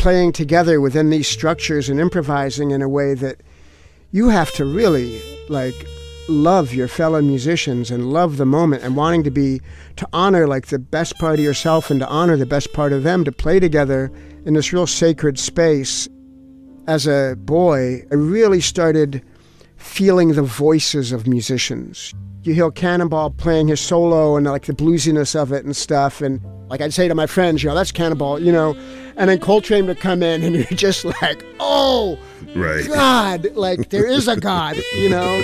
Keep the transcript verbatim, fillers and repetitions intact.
playing together within these structures and improvising in a way that you have to really, like, love your fellow musicians and love the moment and wanting to be, to honor, like, the best part of yourself and to honor the best part of them, to play together in this real sacred space. As a boy, I really started feeling the voices of musicians. You hear Cannonball playing his solo and like the bluesiness of it and stuff. And like I'd say to my friends, you know, that's Cannonball, you know, and then Coltrane would come in and you're just like, oh, right. God, like there is a God, you know.